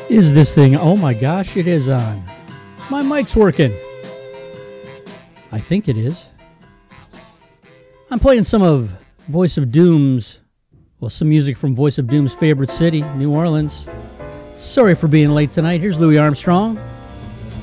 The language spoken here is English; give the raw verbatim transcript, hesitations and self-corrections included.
Is this thing? Oh my gosh, it is on. My mic's working. I think it is. I'm playing some of Voice of Doom's, well, some music from Voice of Doom's favorite city, New Orleans. Sorry for being late tonight. Here's Louis Armstrong.